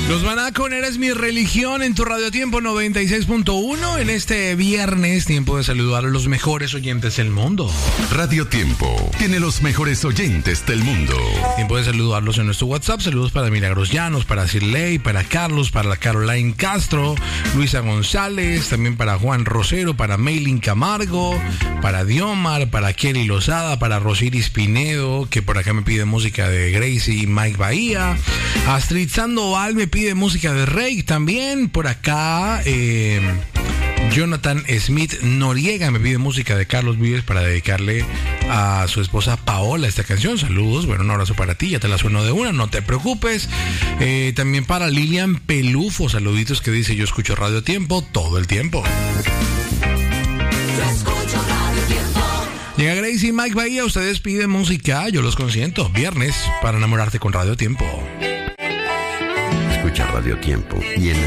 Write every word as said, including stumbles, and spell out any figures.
Los Maná con Eres mi religión en tu Radio Tiempo noventa y seis punto uno. En este viernes, tiempo de saludar a los mejores oyentes del mundo. Radio Tiempo tiene los mejores oyentes del mundo. Tiempo de saludarlos en nuestro WhatsApp. Saludos para Milagros Llanos, para Cirley, para Carlos, para Caroline Castro, Luisa González, también para Juan Rosero, para Maylin Camargo, para Diomar, para Kelly Lozada, para Rosiris Pinedo, que por acá me pide música de Gracie y Mike Bahía. Astrid Sandoval me pide música de Rey también. Por acá eh, Jonathan Smith Noriega me pide música de Carlos Vives para dedicarle a su esposa Paola esta canción. Saludos, bueno, un abrazo para ti, ya te la sueno de una, no te preocupes. Eh, también para Lilian Pelufo, saluditos, que dice: yo escucho Radio Tiempo todo el tiempo. Llega Gracie y Mike Bahía, ustedes piden música, yo los consiento. Viernes para enamorarte con Radio Tiempo. Escucha Radio Tiempo y en